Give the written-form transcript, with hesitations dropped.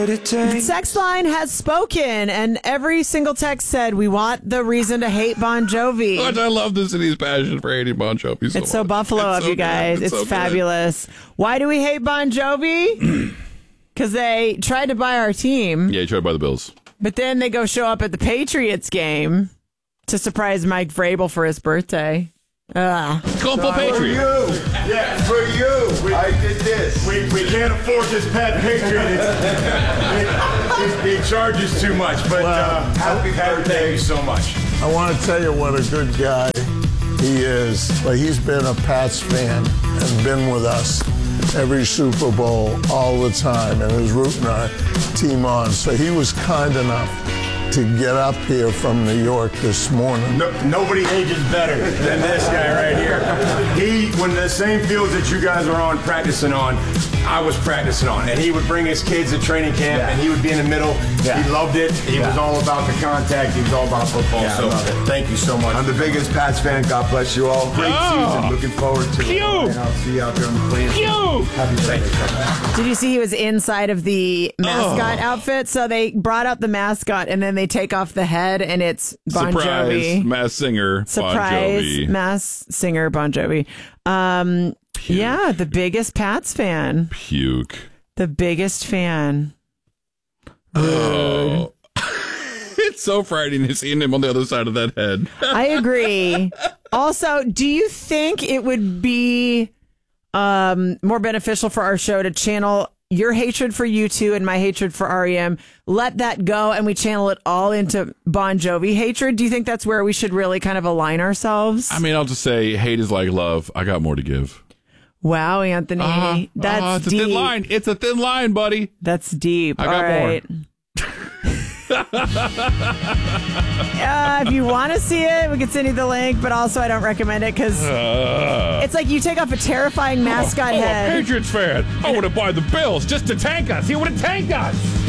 The text line has spoken, and every single text said, we want the reason to hate Bon Jovi. I love the city's passion for hating Bon Jovi. It's so Buffalo of you guys. It's so fabulous. Why do we hate Bon Jovi? Because they tried to buy our team. Yeah, he tried to buy the Bills. But then they go show up at the Patriots game to surprise Mike Vrabel for his birthday. Call for Patriot. For you. Yeah, for you. I did this. We can't afford this pet Patriot. He charges too much. But happy birthday. Thank you so much. I want to tell you what a good guy he is. But he's been a Pats fan and been with us every Super Bowl all the time and is rooting our team on. So he was kind enough to get up here from New York this morning. Nobody ages better than this guy right here. When the same fields that you guys are on practicing on, I was practicing on. And he would bring his kids to training camp, and he would be in the middle. Yeah. He loved it. He was all about the contact. He was all about football. So thank you so much. I'm the biggest Pats fan. God bless you all. Great season. Looking forward to it. And I'll see you out there on the plane. Happy birthday. Did you see he was inside of the mascot outfit? So they brought out the mascot, and then they take off the head, and it's Bon Jovi. Mass singer Surprise, Bon Jovi. mass singer Bon Jovi. Yeah, the biggest Pats fan. Puke. The biggest fan. Oh. It's so frightening seeing him on the other side of that head. I agree. Also, do you think it would be more beneficial for our show to channel your hatred for U2 and my hatred for REM, let that go, and we channel it all into Bon Jovi hatred? Do you think that's where we should really kind of align ourselves? I mean, I'll just say hate is like love. I got more to give. Wow, Anthony. That's it's deep. a thin line. It's a thin line, buddy. That's deep. I got more. If you want to see it, we can send you the link, but also I don't recommend it because it's like you take off a terrifying mascot head. I'm a Patriots fan. I want to buy the Bills just to tank us. He would have tanked us.